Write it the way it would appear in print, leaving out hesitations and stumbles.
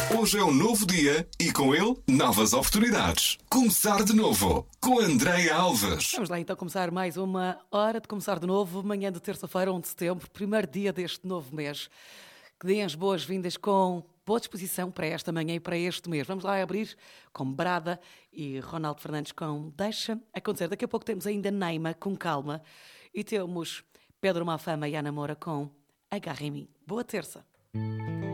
Hoje é um novo dia e com ele novas oportunidades. Começar de novo com Andréia Alves. Vamos lá então começar mais uma hora de começar de novo, manhã de terça-feira, 1 de setembro, primeiro dia deste novo mês. Que deem as boas-vindas com boa disposição para esta manhã e para este mês. Vamos lá abrir com Brada e Ronaldo Fernandes com Deixa Acontecer. Daqui a pouco temos ainda Neima com Calma e temos Pedro Mafama e Ana Moura com Agarra em Mim. Boa terça.